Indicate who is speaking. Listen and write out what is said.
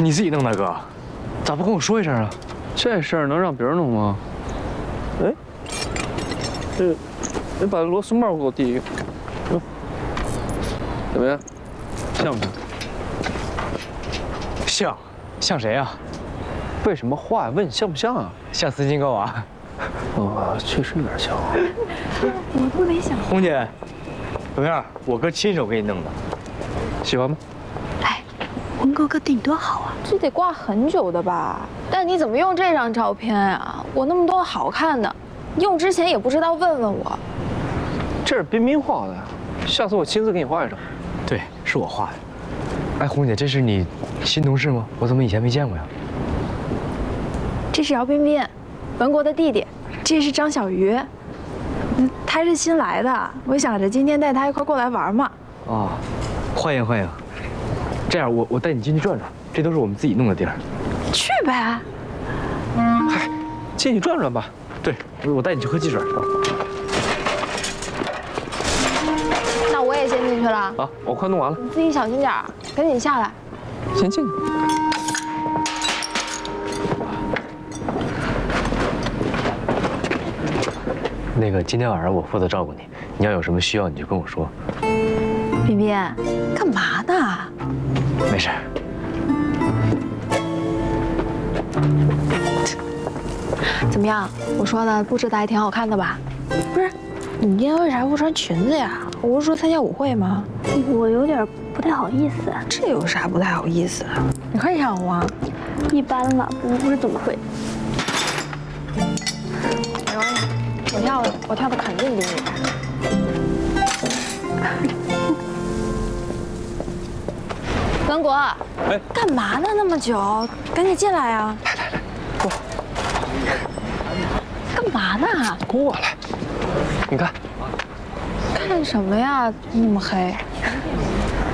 Speaker 1: 你自己弄的哥，咋不跟我说一声啊？
Speaker 2: 这事儿能让别人弄吗？哎，你把螺丝帽给我递一个，怎么样？像不像？
Speaker 1: 像谁啊？
Speaker 2: 为什么话问像不像啊？
Speaker 1: 像斯金高娃。
Speaker 2: 哦，确实有点像。
Speaker 3: 我都没想。
Speaker 1: 红姐，怎么样？我哥亲手给你弄的，喜欢吗？
Speaker 3: 哎，文哥哥对你多好啊！
Speaker 4: 这得挂很久的吧？但你怎么用这张照片啊？我那么多好看的，用之前也不知道问问我。
Speaker 2: 这是彬彬画的，下次我亲自给你画一张。
Speaker 1: 对，是我画的。哎，红姐，这是你新同事吗？我怎么以前没见过呀？
Speaker 4: 这是姚彬彬，文国的弟弟。这是张小鱼，他是新来的，我想着今天带他一块过来玩嘛。
Speaker 1: 啊，欢迎欢迎。这样，我带你进去转转，这都是我们自己弄的地儿。
Speaker 4: 去呗。
Speaker 2: 嗨，进去转转吧。
Speaker 1: 对，我带你去喝汽水。
Speaker 4: 那我也先进去了。
Speaker 2: 啊，我快弄完了。
Speaker 4: 你自己小心点儿，赶紧下来。
Speaker 2: 先进去。
Speaker 1: 那个，今天晚上我负责照顾你，你要有什么需要你就跟我说。
Speaker 4: 彬彬，干嘛呢？
Speaker 1: 没事。
Speaker 4: 怎么样？我说的布置的还挺好看的吧？不是，你今天为啥不穿裙子呀？我不是说参加舞会吗？
Speaker 3: 我有点不太好意思。
Speaker 4: 这有啥不太好意思？你可以让我啊。
Speaker 3: 一般了，不是怎么会。
Speaker 4: 没关系，我跳的肯定比你大。文国，
Speaker 2: 哎，
Speaker 4: 干嘛呢？那么久，赶紧进来啊！
Speaker 2: 来，过。
Speaker 4: 干嘛呢？
Speaker 2: 过来，你看。
Speaker 4: 看什么呀？那么黑。